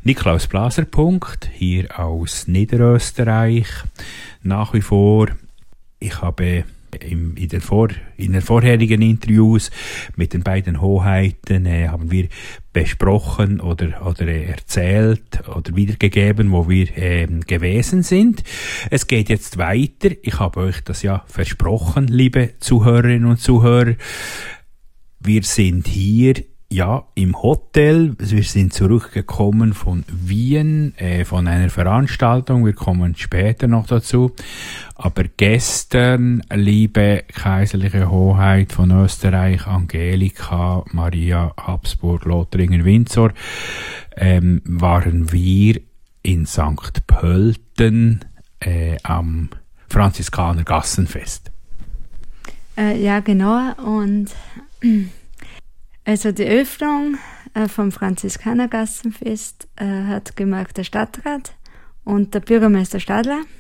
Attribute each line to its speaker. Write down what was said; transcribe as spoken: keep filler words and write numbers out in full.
Speaker 1: Niklaus Blaser-Punkt, hier aus Niederösterreich. Nach wie vor, ich habe im, in, den Vor, in den vorherigen Interviews mit den beiden Hoheiten äh, haben wir besprochen oder, oder äh, erzählt oder wiedergegeben, wo wir äh, gewesen sind. Es geht jetzt weiter. Ich habe euch das ja versprochen, liebe Zuhörerinnen und Zuhörer. Wir sind hier ja im Hotel. Wir sind zurückgekommen von Wien, äh, von einer Veranstaltung. Wir kommen später noch dazu. Aber gestern, liebe kaiserliche Hoheit von Österreich, Angelika Maria Habsburg-Lothringen-Windsor, ähm, waren wir in Sankt Pölten äh, am Franziskaner Gassenfest.
Speaker 2: Äh, ja, genau. Und also die Öffnung äh, vom Franziskaner Gassenfest äh, hat gemacht der Stadtrat und der Bürgermeister Stadler.